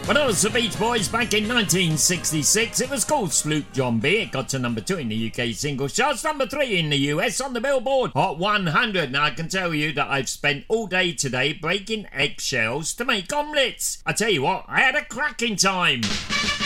When I was the Beach Boys back in 1966, it was called Sloop John B. It got to number 2 in the UK singles charts, number 3 in the US on the Billboard Hot 100. Now I can tell you that I've spent all day today breaking eggshells to make omelettes. I tell you what, I had a cracking time.